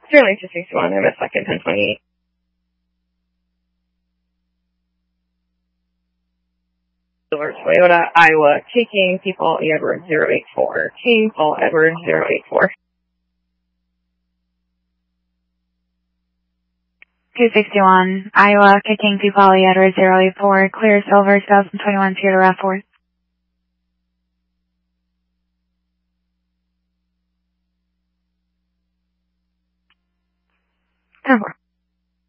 0961, I'm at 2nd, 1028. Toyota, Iowa, King, Paul E. Edwards 084. King, Paul Edwards 084. 261, Iowa, King, Paul E. Edwards 084. Clear Silver 2021 Theodore F4. Silver.